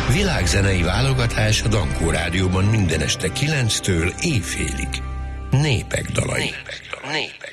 Világzenei válogatás a Dankó Rádióban minden este 9-től éjfélig. Népek dalai. Népek dalai.